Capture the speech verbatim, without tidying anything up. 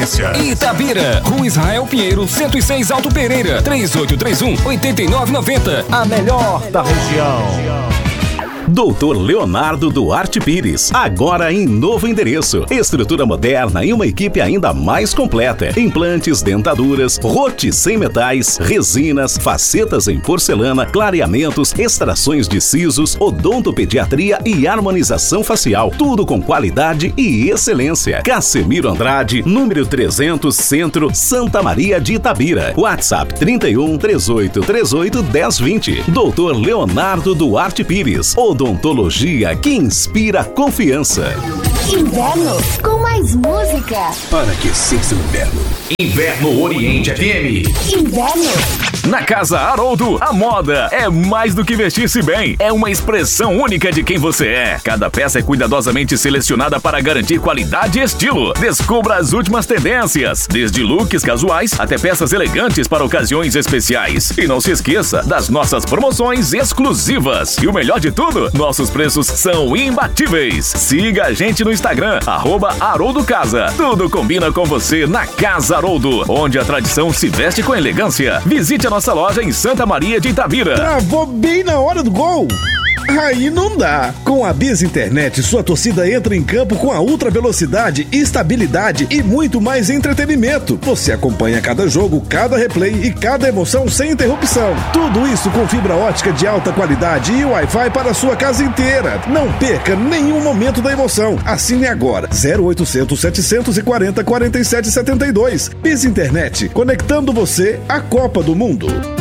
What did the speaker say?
excelência. Itabira, Rua Israel Pinheiro, cento e seis Alto Pereira, três oito três um, oito nove nove zero. A melhor da região. doutor Leonardo Duarte Pires, agora em novo endereço. Estrutura moderna e uma equipe ainda mais completa. Implantes, dentaduras, rote sem metais, resinas, facetas em porcelana, clareamentos, extrações de sisos, odontopediatria e harmonização facial. Tudo com qualidade e excelência. Casemiro Andrade, número trezentos, Centro, Santa Maria de Itabira. WhatsApp trinta e um, três oito três oito, dez vinte. doutor Leonardo Duarte Pires. Odontologia que inspira confiança. Inverno com mais música. Para aquecer seu inverno. Inverno Oriente F M. Inverno. Na Casa Haroldo, a moda é mais do que vestir-se bem. É uma expressão única de quem você é. Cada peça é cuidadosamente selecionada para garantir qualidade e estilo. Descubra as últimas tendências, desde looks casuais até peças elegantes para ocasiões especiais. E não se esqueça das nossas promoções exclusivas. E o melhor de tudo, nossos preços são imbatíveis. Siga a gente no Instagram, arroba Haroldo Casa. Tudo combina com você na Casa Haroldo, onde a tradição se veste com elegância. Visite a nossa loja em Santa Maria de Itabira. Travou bem na hora do gol! Aí não dá. Com a Biz Internet, sua torcida entra em campo com a ultra velocidade, estabilidade e muito mais entretenimento. Você acompanha cada jogo, cada replay e cada emoção sem interrupção. Tudo isso com fibra ótica de alta qualidade e Wi-Fi para a sua casa inteira. Não perca nenhum momento da emoção. Assine agora. zero oitocentos, setecentos e quarenta, quarenta e sete setenta e dois. Biz Internet, conectando você à Copa do Mundo.